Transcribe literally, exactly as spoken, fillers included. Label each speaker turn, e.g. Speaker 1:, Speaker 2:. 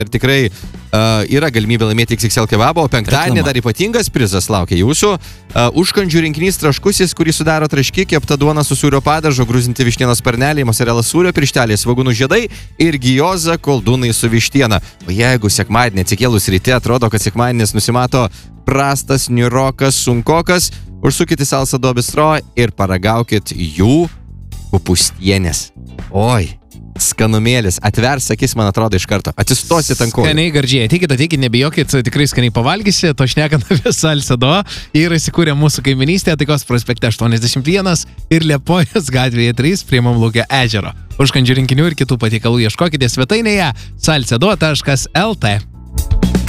Speaker 1: Ir tikrai uh, yra galimybė laimėti iks iks el kebabą, o penktadienį dar ypatingas prizas laukia jūsų. Uh, užkandžių rinkinys traškusis, kurį sudaro traški, kepta duona su sūrio padažo, gruzinti vištienos sparneliai, mozzarella sūrio piršteliai, svogūnų žiedai ir gioza koldūnai su vištiena. O jeigu sekmadienį atsikėlus ryte atrodo, kad sekmadienis nusimato prastas, niurokas, sunkokas, užsukite į Salsado Bistro ir paragaukit jų pupustienės. Oi, skanumėlis, atvers akis, man atrodo, iš karto. Atsistosit ant kojų.
Speaker 2: Skaniai, gardžiai, ateikit, ateikit, nebijokit, tikrai skaniai pavalgysi, to šnekant apie Salsado. Yra įsikūrę mūsų kaiminystėje, Taikos prospekte aštuoniasdešimt vienas ir Liepojos gatvėje trys prie Mamlūkio ežero. Užkandžių rinkinių ir kitų patiekalų ieškokite svetainėje salsado taškas el tė.